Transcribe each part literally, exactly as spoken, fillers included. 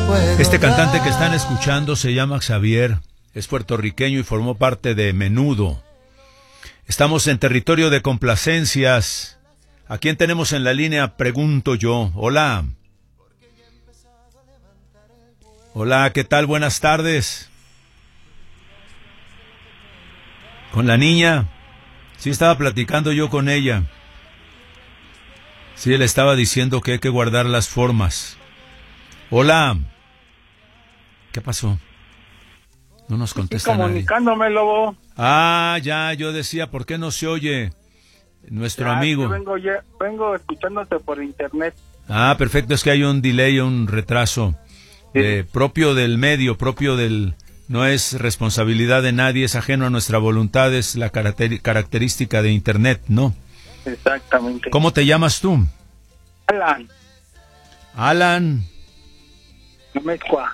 Este cantante que están escuchando se llama Xavier, es puertorriqueño y formó parte de Menudo. Estamos en territorio de complacencias. ¿A quién tenemos en la línea? Pregunto yo. Hola. Hola, ¿qué tal? Buenas tardes. ¿Con la niña? Sí, estaba platicando yo con ella. Sí, le estaba diciendo que hay que guardar las formas. Hola. ¿Qué pasó? No nos contesta nadie. Comunicándome, Lobo. Ah, ya, yo decía, ¿por qué no se oye nuestro ya, amigo? Vengo, ya, vengo escuchándote por internet. Ah, perfecto, es que hay un delay, un retraso sí. eh, propio del medio, propio del... No es responsabilidad de nadie, es ajeno a nuestra voluntad, es la caracter, característica de internet, ¿no? Exactamente. ¿Cómo te llamas tú? Alan. Alan. Amezcua.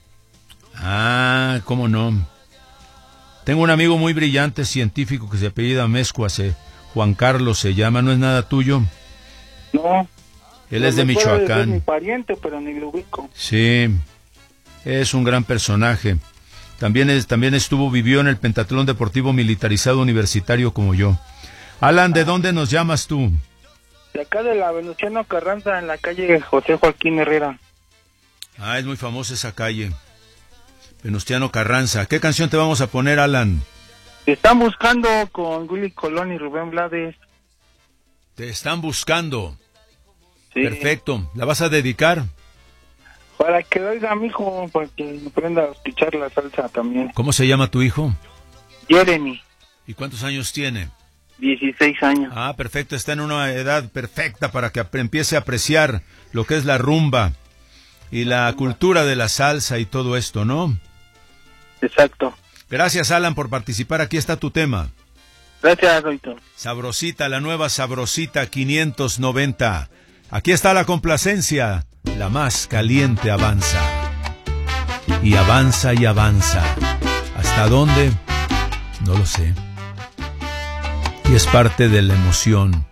Ah, cómo no. Tengo un amigo muy brillante, científico, que se apellida Amezcua, se, Juan Carlos se llama, ¿no es nada tuyo? No. Él es de Michoacán. Es mi pariente, pero ni lo ubico. Sí, es un gran personaje. También, es, también estuvo, vivió en el pentatlón deportivo militarizado universitario como yo. Alan, ¿de ah. dónde nos llamas tú? De acá de la Venustiano Carranza, en la calle José Joaquín Herrera. Ah, es muy famosa esa calle. Venustiano Carranza. ¿Qué canción te vamos a poner, Alan? Te están buscando con Willy Colón y Rubén Blades. Te están buscando. Sí. Perfecto. ¿La vas a dedicar? Para que oiga a mi hijo, para que aprenda a escuchar la salsa también. ¿Cómo se llama tu hijo? Jeremy. ¿Y cuántos años tiene? dieciséis años. Ah, perfecto. Está en una edad perfecta para que empiece a apreciar lo que es la rumba y la cultura de la salsa y todo esto, ¿no? Exacto. Gracias, Alan, por participar. Aquí está tu tema. Gracias, Roito. Sabrosita, la nueva Sabrosita quinientos noventa. Aquí está la complacencia. La más caliente avanza. Y avanza y avanza. ¿Hasta dónde? No lo sé. Y es parte de la emoción.